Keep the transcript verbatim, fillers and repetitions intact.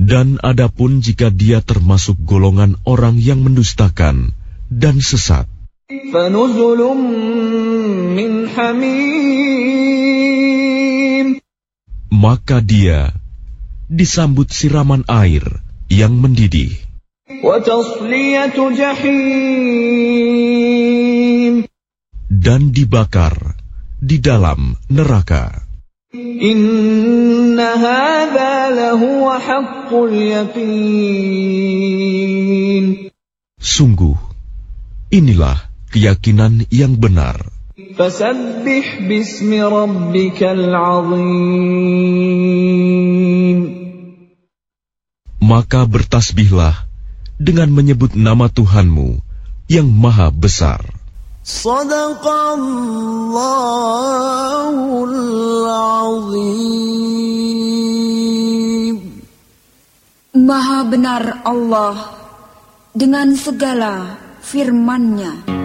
Dan adapun jika dia termasuk golongan orang yang mendustakan dan sesat, فَنُزُلٌ مِّنْ حَمِيمٍ, maka dia disambut siraman air yang mendidih, وَتَصْلِيَةُ جَحِيمٍ, dan dibakar di dalam neraka. إِنَّ هَذَا لَهُوَ حَقُّ الْيَقِينِ, Sungguh, inilah keyakinan yang benar. فَسَبِّحْ بِاسْمِ رَبِّكَ الْعَظِيمِ, Maka bertasbihlah dengan menyebut nama Tuhanmu yang maha besar. Sadaqallahul Azim. Maha benar Allah dengan segala firman-Nya.